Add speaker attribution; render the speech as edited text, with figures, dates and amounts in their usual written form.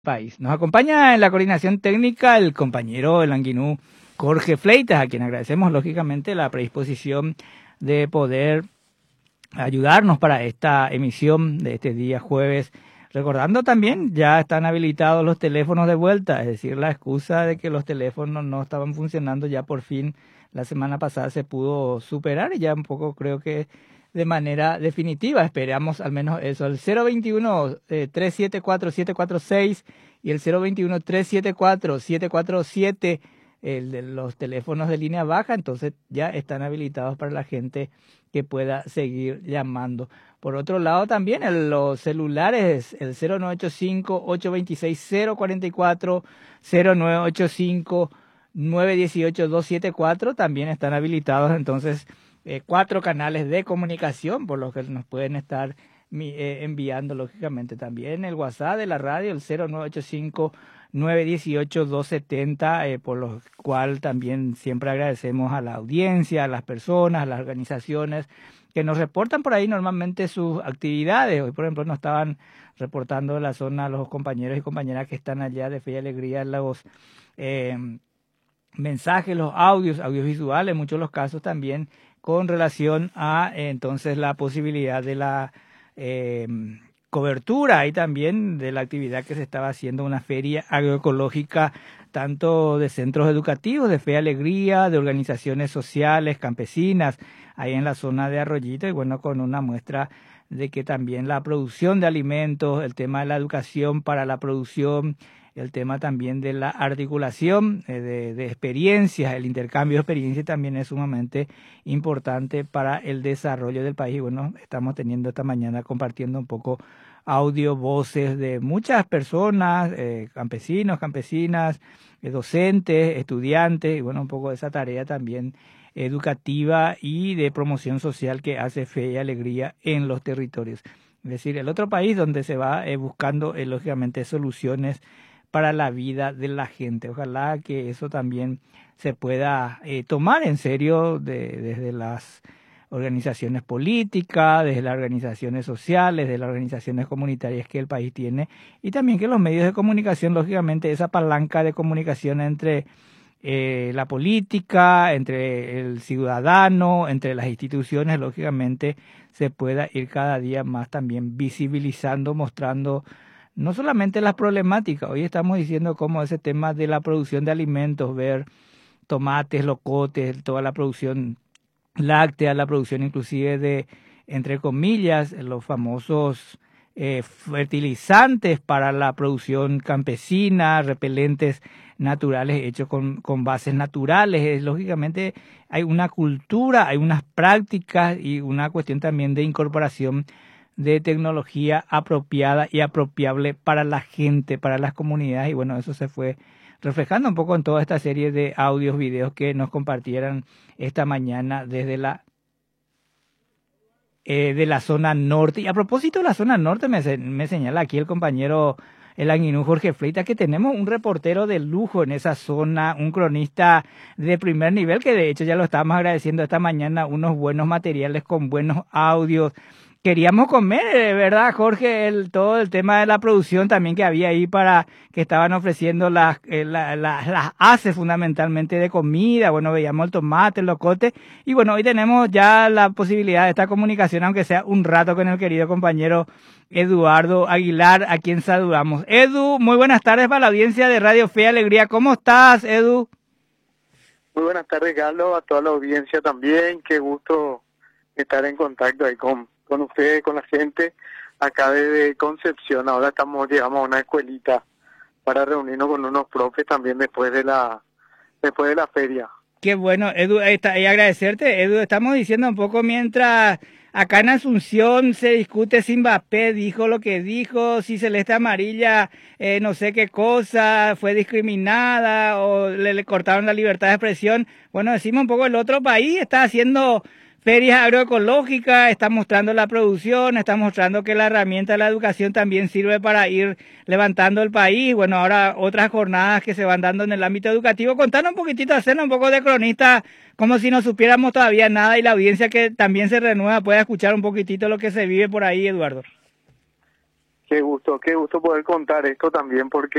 Speaker 1: país. Nos acompaña en la coordinación técnica el compañero del Anguinú, Jorge Fleitas, a quien agradecemos lógicamente la predisposición de poder ayudarnos para esta emisión de este día jueves. Recordando también, ya están habilitados los teléfonos de vuelta, es decir, la excusa de que los teléfonos no estaban funcionando ya por fin la semana pasada se pudo superar y ya un poco creo que de manera definitiva, esperamos al menos eso, el 021-374-746 y el 021-374-747, el de los teléfonos de línea baja, entonces ya están habilitados para la gente que pueda seguir llamando. Por otro lado también los celulares, el 0985-826-044, 0985-918-274 también están habilitados, entonces 4 canales de comunicación por los que nos pueden estar enviando lógicamente también el WhatsApp de la radio, el 0985-918-270, por lo cual también siempre agradecemos a la audiencia, a las personas, a las organizaciones que nos reportan por ahí normalmente sus actividades. Hoy, por ejemplo, nos estaban reportando de la zona los compañeros y compañeras que están allá de Fe y Alegría, los mensajes, los audiovisuales, en muchos de los casos también con relación a entonces la posibilidad de la cobertura y también de la actividad que se estaba haciendo, una feria agroecológica, tanto de centros educativos, de Fe y Alegría, de organizaciones sociales, campesinas, ahí en la zona de Arroyito, y bueno, con una muestra de que también la producción de alimentos, el tema de la educación para la producción, el tema también de la articulación de experiencias, el intercambio de experiencias también es sumamente importante para el desarrollo del país. Bueno, estamos teniendo esta mañana compartiendo un poco audio, voces de muchas personas, campesinos, campesinas, docentes, estudiantes, y bueno, un poco de esa tarea también educativa y de promoción social que hace Fe y Alegría en los territorios. Es decir, el otro país donde se va buscando, lógicamente, soluciones para la vida de la gente. Ojalá que eso también se pueda tomar en serio desde las organizaciones políticas, desde las organizaciones sociales, desde las organizaciones comunitarias que el país tiene, y también que los medios de comunicación, lógicamente, esa palanca de comunicación entre la política, entre el ciudadano, entre las instituciones, lógicamente, se pueda ir cada día más también visibilizando, mostrando no solamente las problemáticas. Hoy estamos diciendo cómo ese tema de la producción de alimentos, ver tomates, locotes, toda la producción láctea, la producción inclusive de, entre comillas, los famosos fertilizantes para la producción campesina, repelentes naturales hechos con bases naturales. Lógicamente hay una cultura, hay unas prácticas y una cuestión también de incorporación de tecnología apropiada y apropiable para la gente, para las comunidades, y bueno, eso se fue reflejando un poco en toda esta serie de audios, videos que nos compartieron esta mañana desde de la zona norte. Y a propósito de la zona norte, me señala aquí el compañero el Anguinú Jorge Fleitas que tenemos un reportero de lujo en esa zona, un cronista de primer nivel, que de hecho ya lo estábamos agradeciendo esta mañana, unos buenos materiales con buenos audios. Queríamos comer, ¿verdad, Jorge? Todo el tema de la producción también que había ahí para que estaban ofreciendo las haces fundamentalmente de comida. Bueno, veíamos el tomate, el locote. Y bueno, hoy tenemos ya la posibilidad de esta comunicación, aunque sea un rato, con el querido compañero Eduardo Aguilar, a quien saludamos. Edu, muy buenas tardes para la audiencia de Radio Fe y Alegría. ¿Cómo estás, Edu?
Speaker 2: Muy buenas tardes, Carlos, a toda la audiencia también. Qué gusto estar en contacto ahí con ustedes, con la gente acá desde Concepción. Ahora llegamos a una escuelita para reunirnos con unos profes también después de la feria.
Speaker 1: Qué bueno, Edu, y agradecerte, Edu. Estamos diciendo un poco mientras acá en Asunción se discute si Mbappé dijo lo que dijo, si Celeste Amarilla, no sé qué cosa, fue discriminada o le cortaron la libertad de expresión. Bueno, decimos un poco, el otro país está haciendo ferias agroecológicas, está mostrando la producción, está mostrando que la herramienta de la educación también sirve para ir levantando el país. Bueno, ahora otras jornadas que se van dando en el ámbito educativo. Contanos un poquitito, hacernos un poco de cronista, como si no supiéramos todavía nada, y la audiencia que también se renueva pueda escuchar un poquitito lo que se vive por ahí, Eduardo.
Speaker 2: Qué gusto poder contar esto también porque